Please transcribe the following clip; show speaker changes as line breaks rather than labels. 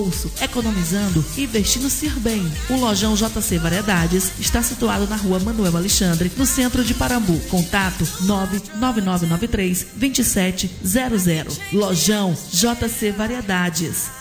economizando e investindo-se bem. O Lojão JC Variedades está situado na rua Manuel Alexandre, no centro de Parambu. Contato 99993-2700. Lojão JC Variedades.